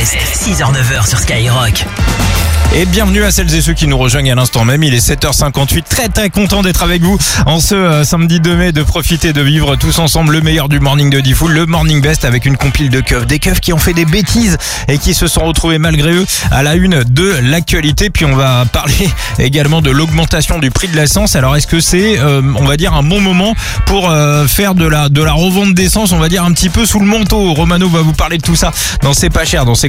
Best, 6h-9h sur Skyrock. Et bienvenue à celles et ceux qui nous rejoignent à l'instant même. Il est 7h58. Très content d'être avec vous en ce samedi 2 mai, de profiter de vivre tous ensemble le meilleur du morning de Diffoul, le Morning Best avec une compile de keufs. Des keufs qui ont fait des bêtises et qui se sont retrouvés malgré eux à la une de l'actualité. Puis on va parler également de l'augmentation du prix de l'essence. Alors est-ce que c'est, on va dire, un bon moment pour faire de la revente d'essence, on va dire un petit peu sous le manteau? Romano va vous parler de tout ça dans C'est pas cher, dans C'est